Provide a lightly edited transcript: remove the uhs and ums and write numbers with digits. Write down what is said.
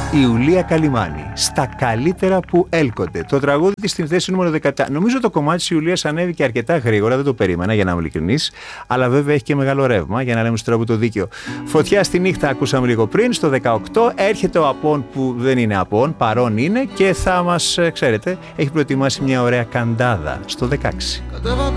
Η Ιουλία Καλιμάνη, στα καλύτερα που έλκονται. Το τραγούδι της στην θέση νούμερο 17. Νομίζω το κομμάτι της Ιουλίας ανέβηκε αρκετά γρήγορα, δεν το περίμενα για να είμαι ειλικρινής. Αλλά βέβαια έχει και μεγάλο ρεύμα, για να λέμε στον τρόπο το δίκαιο. Φωτιά στη νύχτα ακούσαμε λίγο πριν, στο 18. Έρχεται ο Απών που δεν είναι Απών, παρόν είναι και θα μας, ξέρετε, έχει προετοιμάσει μια ωραία καντάδα στο 16. Κατέβα